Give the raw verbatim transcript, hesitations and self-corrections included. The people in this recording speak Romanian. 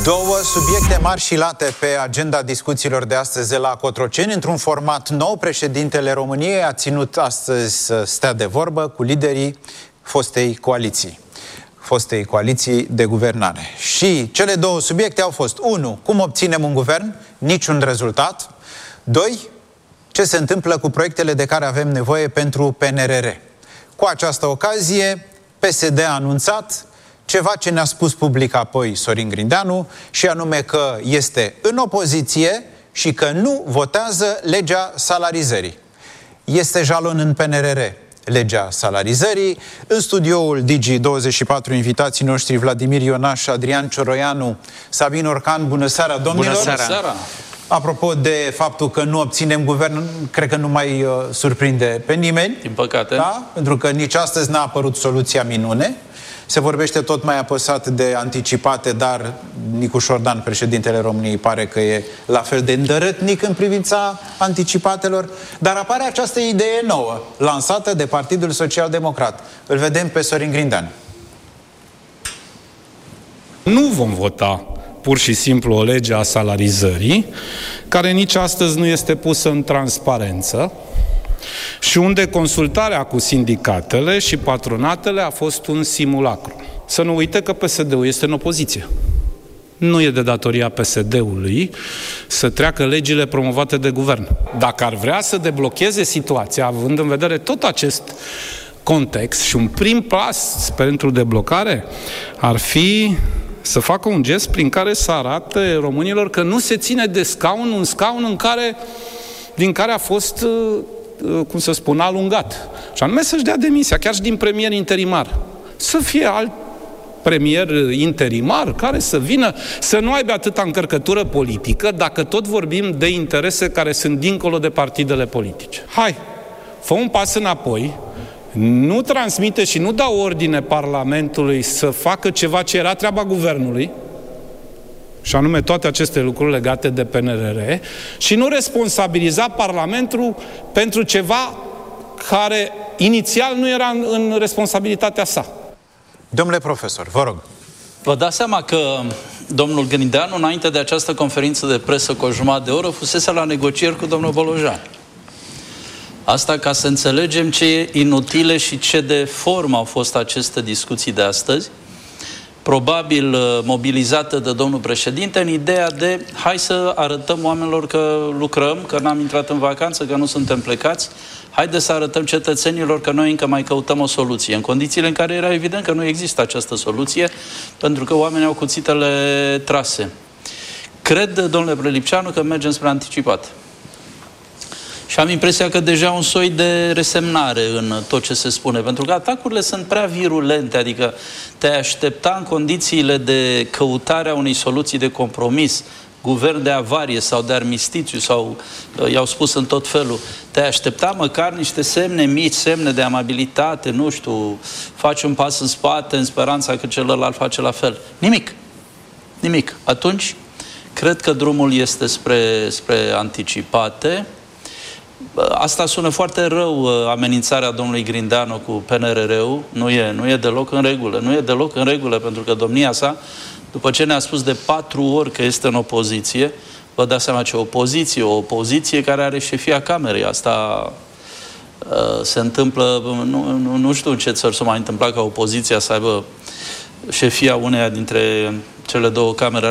Două subiecte mari și late pe agenda discuțiilor de astăzi de la Cotroceni. Într-un format nou, președintele României a ținut astăzi să stea de vorbă cu liderii fostei coaliții. fostei coaliții de guvernare. Și cele două subiecte au fost: unu. Cum obținem un guvern? Niciun rezultat. doi. Ce se întâmplă cu proiectele de care avem nevoie pentru P N R R? Cu această ocazie, P S D a anunțat ceva ce ne-a spus public apoi Sorin Grindeanu, și anume că este în opoziție și că nu votează legea salarizării. Este jalon în P N R R legea salarizării. În studioul Digi douăzeci și patru, invitații noștri Vladimir Ionaș, Adrian Cioroianu, Sabin Orcan. Bună seara, domnilor! Bună seara! Apropo de faptul că nu obținem guvern, cred că nu mai uh, surprinde pe nimeni. Din păcate. Da? Pentru că nici astăzi n-a apărut soluția minune. Se vorbește tot mai apăsat de anticipate, dar Nicu Șordan, președintele României, pare că e la fel de îndărătnic în privința anticipatelor. Dar apare această idee nouă, lansată de Partidul Social Democrat. Îl vedem pe Sorin Grindeanu. Nu vom vota pur și simplu o lege a salarizării, care nici astăzi nu este pusă în transparență, și unde consultarea cu sindicatele și patronatele a fost un simulacru. Să nu uite că P S D-ul este în opoziție. Nu e de datoria P S D-ului să treacă legile promovate de guvern. Dacă ar vrea să deblocheze situația, având în vedere tot acest context, și un prim pas pentru deblocare ar fi să facă un gest prin care să arate românilor că nu se ține de scaun, un scaun în care, din care a fost, cum să spun, alungat. Și anume să-și dea demisia, chiar și din premier interimar. Să fie alt premier interimar care să vină, să nu aibă atâta încărcătură politică, dacă tot vorbim de interese care sunt dincolo de partidele politice. Hai, fă un pas înapoi, nu transmite și nu dă ordine Parlamentului să facă ceva ce era treaba guvernului, și anume toate aceste lucruri legate de P N R R, și nu responsabiliza Parlamentul pentru ceva care inițial nu era în, în responsabilitatea sa. Domnule profesor, vă rog. Vă dați seama că domnul Grindeanu, înainte de această conferință de presă cu o jumătate de oră, fusese la negocieri cu domnul Bolojan. Asta ca să înțelegem ce inutile și ce de formă au fost aceste discuții de astăzi, probabil mobilizată de domnul președinte în ideea de hai să arătăm oamenilor că lucrăm, că n-am intrat în vacanță, că nu suntem plecați, haide să arătăm cetățenilor că noi încă mai căutăm o soluție, în condițiile în care era evident că nu există această soluție, pentru că oamenii au cuțitele trase. Cred, domnule Prelipceanu, că mergem spre anticipat. Și am impresia că deja un soi de resemnare în tot ce se spune, pentru că atacurile sunt prea virulente, adică te-ai aștepta în condițiile de căutarea unei soluții de compromis, guvern de avarie sau de armistițiu, sau i-au spus în tot felul, te-ai aștepta măcar niște semne mici, semne de amabilitate, nu știu, faci un pas în spate în speranța că celălalt face la fel. Nimic. Nimic. Atunci, cred că drumul este spre, spre anticipate. Asta sună foarte rău, amenințarea domnului Grindeanu cu P N R R-ul. Nu e, nu e deloc în regulă. Nu e deloc în regulă, pentru că domnia sa, după ce ne-a spus de patru ori că este în opoziție, vă dați seama ce opoziție, o opoziție care are șefia Camerei. Asta uh, se întâmplă, nu, nu, nu știu în ce țări s-a mai întâmplat ca opoziția să aibă șefia uneia dintre cele două camere